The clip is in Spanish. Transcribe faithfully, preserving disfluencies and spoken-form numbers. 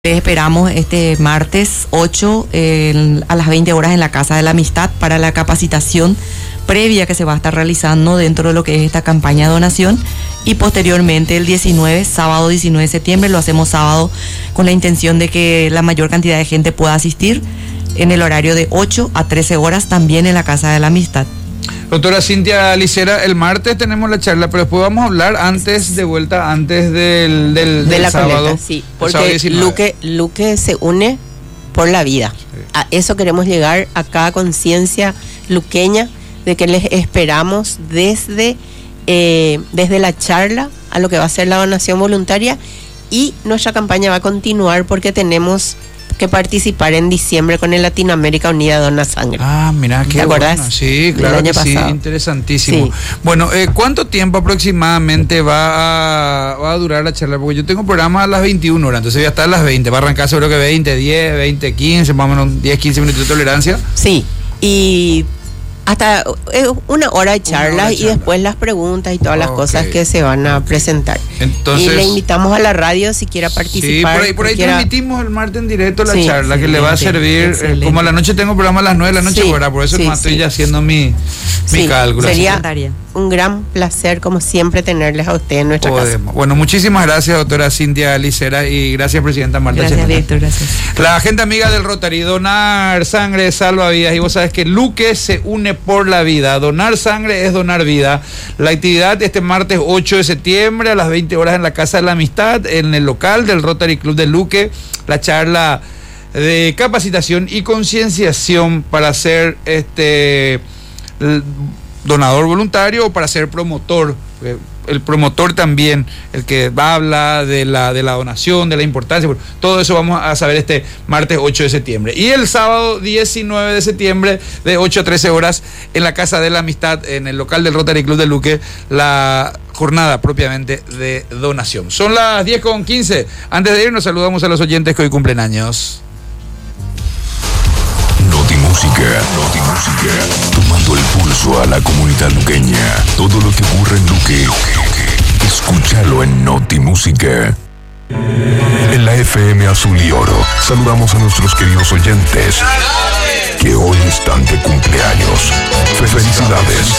Les esperamos este martes ocho eh, a las veinte horas en la Casa de la Amistad para la capacitación previa que se va a estar realizando dentro de lo que es esta campaña de donación, y posteriormente el diecinueve, sábado diecinueve de septiembre, lo hacemos sábado con la intención de que la mayor cantidad de gente pueda asistir en el horario de ocho a trece horas también en la Casa de la Amistad. Doctora Cintia Licera, el martes tenemos la charla, pero después vamos a hablar antes, de vuelta, antes del, del, de del la sábado. Coleta, sí, porque Luque, Luque se une por la vida. Sí. A eso queremos llegar, a cada conciencia luqueña, de que les esperamos desde, eh, desde la charla a lo que va a ser la donación voluntaria, y nuestra campaña va a continuar porque tenemos que participar en diciembre con el Latinoamérica Unida Dona Sangre. Ah, mira, qué ¿te acuerdas? Bueno. Sí, claro que sí, interesantísimo. Sí. Bueno, eh, ¿cuánto tiempo aproximadamente va a, va a durar la charla? Porque yo tengo programa a las veintiuna horas, entonces voy a estar a las veinte, va a arrancar seguro que veinte, diez, veinte, quince, más o menos diez, quince minutos de tolerancia. Sí, y hasta una hora de charla, hora de charla. Y después las preguntas y todas las okay. cosas que se van a okay. presentar. Entonces, y le invitamos a la radio si quiera participar. Sí, por ahí, por ahí quiera... transmitimos el martes en directo la sí, charla, sí, que le va a servir. Excelente. Como a la noche tengo programa a las nueve de la noche, sí, ¿verdad? Por eso sí, no estoy sí. ya haciendo mi, sí, mi cálculo. Sería un gran placer, como siempre, tenerles a ustedes en nuestra Podemos. casa. Bueno, muchísimas gracias, doctora Cintia Licera, y gracias, presidenta Marta. Gracias, Víctor, gracias. La gente amiga del Rotary, donar sangre salva vidas, y vos sabés que Luque se une por la vida. Donar sangre es donar vida. La actividad este martes ocho de septiembre a las veinte horas en la Casa de la Amistad, en el local del Rotary Club de Luque, la charla de capacitación y concienciación para ser este donador voluntario o para ser promotor. El promotor también, el que habla de la, de la donación, de la importancia, todo eso vamos a saber este martes ocho de septiembre. Y el sábado diecinueve de septiembre, de ocho a trece horas, en la Casa de la Amistad, en el local del Rotary Club de Luque, la jornada propiamente de donación. Son las diez con quince. Antes de irnos, saludamos a los oyentes que hoy cumplen años. Notimúsica, Notimúsica, tomando el pulso a la comunidad luqueña. Todo lo que ocurre en Luque, escúchalo en Notimúsica. En la F M Azul y Oro, saludamos a nuestros queridos oyentes que hoy están de cumpleaños. Felicidades.